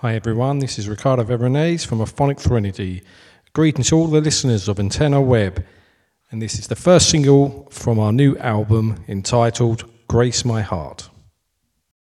Hi everyone, this is Ricardo Veronese from Aphonic Threnody. Greetings to all the listeners of Antenna Web, and this is the first single from our new album entitled Grace My Heart.